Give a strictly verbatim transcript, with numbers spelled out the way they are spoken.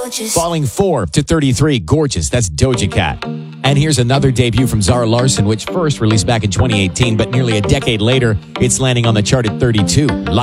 gorgeous. Falling four to thirty-three, Gorgeous. That's Doja Cat. And here's another debut from Zara Larsson, which first released back in twenty eighteen, but nearly a decade later, it's landing on the chart at thirty-two.